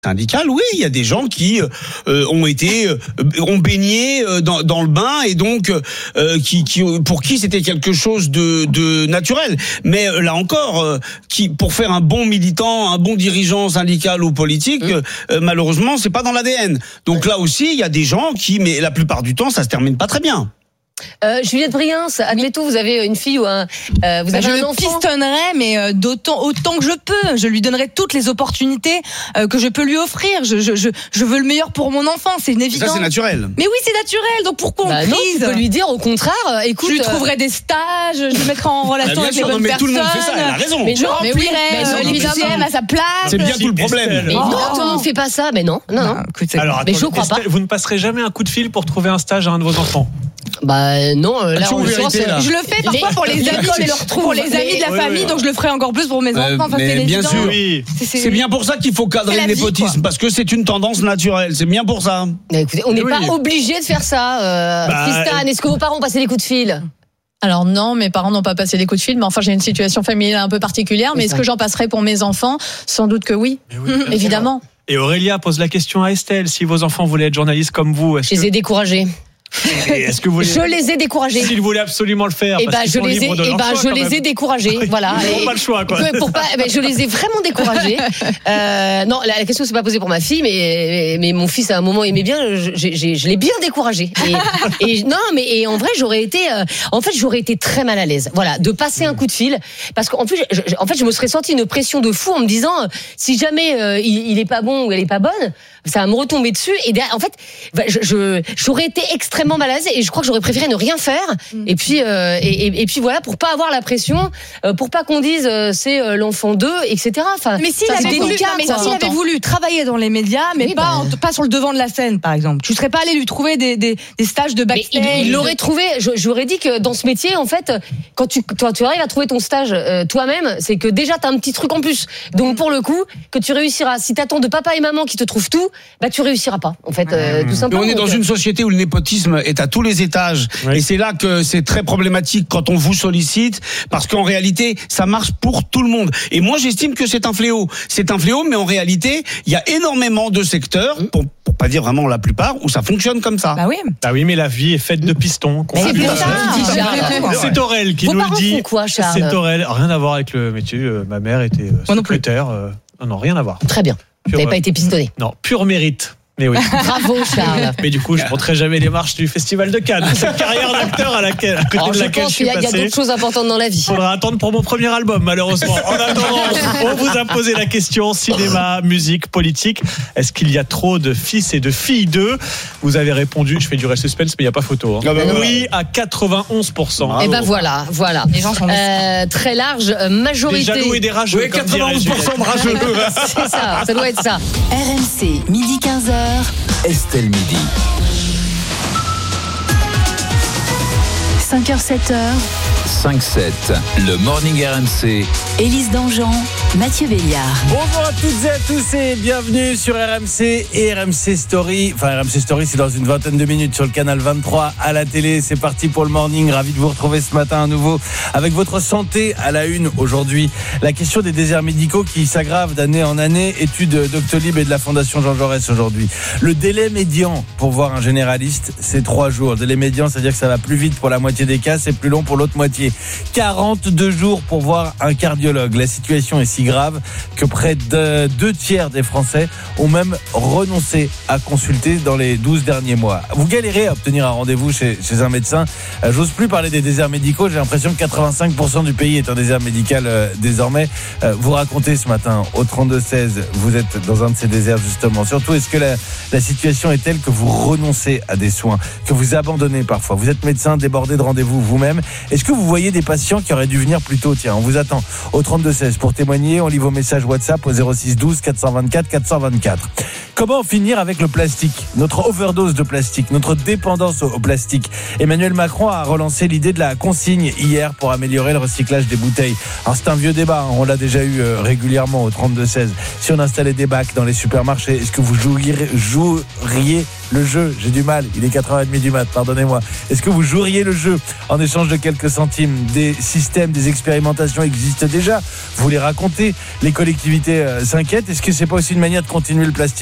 syndicale, oui, il y a des gens qui ont baigné dans le bain et donc pour qui c'était quelque chose de naturel. Mais là encore, pour faire un bon militant, un bon dirigeant syndical ou politique, malheureusement, c'est pas dans l'ADN. Donc là aussi, il y a des gens mais la plupart du temps, ça se termine pas très bien. Juliette Briens, admettons, vous avez une fille ou vous avez un enfant. Je pistonnerai, mais autant que je peux. Je lui donnerai toutes les opportunités que je peux lui offrir. Je veux le meilleur pour mon enfant, c'est une évidence. Ça, c'est naturel. Mais oui, c'est naturel. Donc pourquoi on prise? Non, tu peux lui dire au contraire, écoute. Je lui trouverai des stages, je le mettrai en relation avec les bonnes personnes. Tout le monde fait ça, elle a raison. Mais je remplirai les BCM à sa place. C'est bien tout le problème. Mais non, tout le monde fait pas ça. Mais non. Alors, mais je crois pas. Vous ne passerez jamais un coup de fil pour trouver un stage à un de vos enfants? Non, là en l'occurrence, je le fais parfois pour les amis, pour les amis de la famille, donc je le ferai encore plus pour mes enfants. Enfin, c'est bien sûr, oui. C'est bien pour ça qu'il faut cadrer le népotisme, parce que c'est une tendance naturelle. C'est bien pour ça. Écoutez, on n'est pas obligé de faire ça. Tristan, est-ce que vos parents ont passé des coups de fil? Alors non, mes parents n'ont pas passé des coups de fil, mais enfin j'ai une situation familiale un peu particulière. Mais est-ce que j'en passerai pour mes enfants? Sans doute que oui, évidemment. Et Aurélia pose la question à Estelle, si vos enfants voulaient être journalistes comme vous, je les ai découragés. Est-ce que vous je les ai découragés. S'ils voulaient absolument le faire, je les ai découragés. Voilà. Ils n'ont pas le choix, quoi. Je les ai vraiment découragés. Non, la question s'est pas posée pour ma fille, mais mon fils à un moment aimait bien. Je l'ai bien découragé. Et en vrai, j'aurais été très mal à l'aise. Voilà, de passer un coup de fil, parce qu'en plus, je me serais senti une pression de fou en me disant, si jamais il est pas bon ou elle est pas bonne, ça va me retomber dessus. Et derrière, en fait, j'aurais été extrêmement mal à l'aise et je crois que j'aurais préféré ne rien faire. Et puis voilà, pour pas avoir la pression, pour pas qu'on dise c'est l'enfant d'eux, etc. Enfin, mais s'il avait voulu travailler dans les médias, mais pas sur le devant de la scène, par exemple, tu serais pas allé lui trouver des stages de backstage? Il l'aurait trouvé. J'aurais dit que dans ce métier, en fait, quand tu arrives à trouver ton stage toi-même, c'est que déjà t'as un petit truc en plus. Donc pour le coup, que tu réussiras. Si t'attends de papa et maman qui te trouvent tout, tu réussiras pas, en fait, tout simplement. On est dans une société où le népotisme est à tous les étages, et c'est là que c'est très problématique quand on vous sollicite, parce qu'en réalité, ça marche pour tout le monde. Et moi, j'estime que c'est un fléau. C'est un fléau, mais en réalité, il y a énormément de secteurs, pour pas dire vraiment la plupart, où ça fonctionne comme ça. Bah oui, mais la vie est faite de pistons. C'est Aurel qui nous le dit. Font quoi, Charles? C'est Aurel. Rien à voir avec le métier. Ma mère était secrétaire. Non, rien à voir. Très bien. Vous n'avez pas été pistonné. Non, pur mérite. Mais oui. Bravo, Charles. Mais du coup, je ne monterai jamais les marches du Festival de Cannes. Cette carrière d'acteur à côté de laquelle je suis passé. Je pense qu'il y a d'autres choses importantes dans la vie. Il faudra attendre pour mon premier album, malheureusement. En attendant, on vous a posé la question cinéma, musique, politique. Est-ce qu'il y a trop de fils et de filles d'eux? Vous avez répondu, je fais du suspense, mais il n'y a pas photo. Oui, à 91%. Et voilà. Les gens sont très large majorité. Des jaloux et des rageux. Oui, 91% de rageux. C'est ça doit être ça. RMC, midi 15h. Estelle Midi. 5h, 7h. 5-7, le Morning RMC. Élise Dangean, Mathieu Béliard. Bonjour à toutes et à tous et bienvenue sur RMC et RMC Story. Enfin, RMC Story, c'est dans une vingtaine de minutes sur le canal 23 à la télé. C'est parti pour le morning. Ravi de vous retrouver ce matin à nouveau avec votre santé à la une aujourd'hui. La question des déserts médicaux qui s'aggrave d'année en année. Étude Doctolib et de la Fondation Jean Jaurès aujourd'hui. Le délai médian pour voir un généraliste, c'est 3 jours. Le délai médian, c'est-à-dire que ça va plus vite pour la moitié des cas, c'est plus long pour l'autre moitié. 42 jours pour voir un cardiologue. La situation est si grave que près de 2/3 des Français ont même renoncé à consulter dans les 12 derniers mois. Vous galérez à obtenir un rendez-vous chez un médecin. J'ose plus parler des déserts médicaux. J'ai l'impression que 85% du pays est un désert médical désormais. Vous racontez ce matin au 32-16, vous êtes dans un de ces déserts justement. Surtout, est-ce que la situation est telle que vous renoncez à des soins, que vous abandonnez parfois? Vous êtes médecin débordé de rendez-vous vous-même. Est-ce que vous voyez des patients qui auraient dû venir plus tôt? Tiens, on vous attend au 32-16 pour témoigner. On lit vos messages WhatsApp au 06 12 424 424. Comment en finir avec le plastique, notre overdose de plastique, notre dépendance au plastique? Emmanuel Macron a relancé l'idée de la consigne hier pour améliorer le recyclage des bouteilles. Alors c'est un vieux débat, on l'a déjà eu régulièrement au 32-16. Si on installait des bacs dans les supermarchés, est-ce que vous joueriez le jeu? J'ai du mal, il est 4h30 du mat, pardonnez-moi. Est-ce que vous joueriez le jeu en échange de quelques centimes? Des systèmes, des expérimentations existent déjà. Vous les racontez, les collectivités s'inquiètent. Est-ce que c'est pas aussi une manière de continuer le plastique?